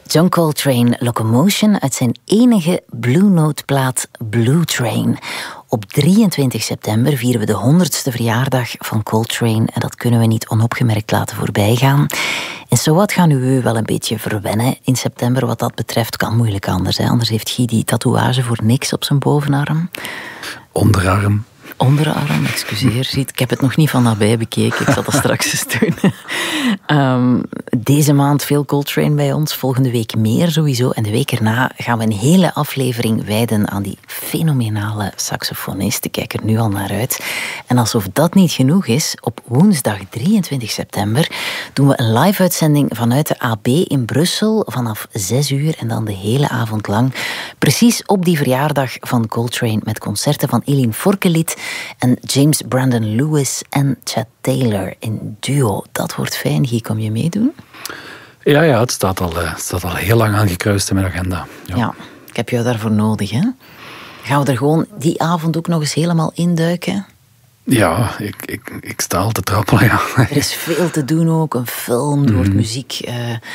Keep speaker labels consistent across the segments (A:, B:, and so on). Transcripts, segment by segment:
A: John Coltrane Locomotion uit zijn enige Blue Note plaat Blue Train. Op 23 september vieren we de 100ste verjaardag van Coltrane en dat kunnen we niet onopgemerkt laten voorbijgaan. En zowat gaan we wel een beetje verwennen in september wat dat betreft. Kan moeilijk anders, hè? Anders heeft Guy die tatoeage voor niks op zijn bovenarm. Onderarm, excuseer. Ziet, ik heb het nog niet van nabij bekeken. Ik zal dat straks eens doen. Deze maand veel Coltrane bij ons. Volgende week meer sowieso. En de week erna gaan we een hele aflevering wijden aan die fenomenale saxofonist. Ik kijk er nu al naar uit. En alsof dat niet genoeg is, op woensdag 23 september doen we een live-uitzending vanuit de AB in Brussel vanaf 6 uur en dan de hele avond lang. Precies op die verjaardag van Coltrane met concerten van Eline Forkelied en James Brandon Lewis en Chet Taylor in duo. Dat wordt fijn. Guy, kom je meedoen?
B: Ja, het staat al heel lang aangekruist in mijn agenda.
A: Ja, ik heb jou daarvoor nodig, hè? Gaan we er gewoon die avond ook nog eens helemaal induiken?
B: Ja, ik sta al te trappelen, ja.
A: Er is veel te doen ook. Een film, er wordt muziek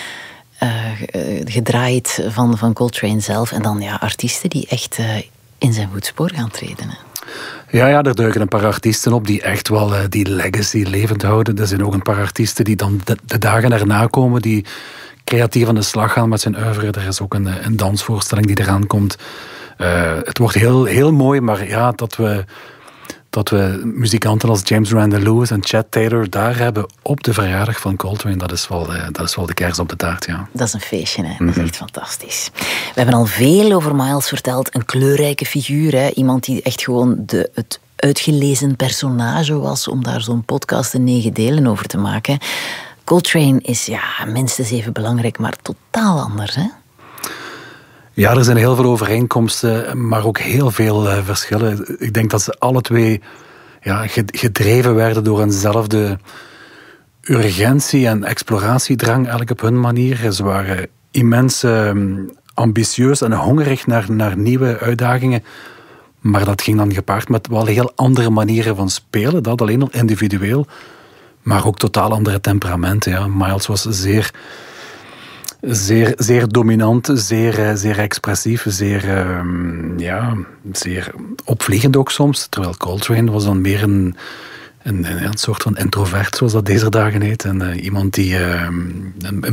A: gedraaid van Coltrane zelf. En dan artiesten die echt in zijn voetspoor gaan treden, hè.
B: Ja, er duiken een paar artiesten op die echt wel die legacy levend houden. Er zijn ook een paar artiesten die dan de dagen erna komen, die creatief aan de slag gaan met zijn oeuvre. Er is ook een dansvoorstelling die eraan komt. Het wordt heel, heel mooi, maar ja, dat we muzikanten als James Brandon Lewis en Chet Taylor daar hebben op de verjaardag van Coltrane, dat is wel de kers op de taart, ja.
A: Dat is een feestje, hè. Dat is echt fantastisch. We hebben al veel over Miles verteld. Een kleurrijke figuur, hè. Iemand die echt gewoon het uitgelezen personage was om daar zo'n podcast in 9 delen over te maken. Coltrane is minstens even belangrijk, maar totaal anders, hè.
B: Ja, er zijn heel veel overeenkomsten, maar ook heel veel verschillen. Ik denk dat ze alle twee gedreven werden door eenzelfde urgentie en exploratiedrang, eigenlijk op hun manier. Ze waren immens ambitieus en hongerig naar nieuwe uitdagingen. Maar dat ging dan gepaard met wel heel andere manieren van spelen. Dat alleen al individueel, maar ook totaal andere temperamenten. Ja. Miles was zeer dominant, zeer expressief, zeer opvliegend ook soms. Terwijl Coltrane was dan meer een soort van introvert, zoals dat deze dagen heet. En iemand die een